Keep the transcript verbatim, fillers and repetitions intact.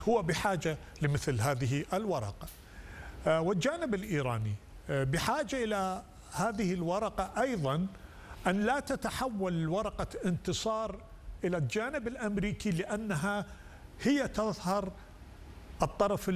هو بحاجة لمثل هذه الورقة. والجانب الإيراني بحاجة إلى هذه الورقة أيضا، أن لا تتحول ورقة انتصار إلى الجانب الأمريكي، لأنها هي تظهر الطرف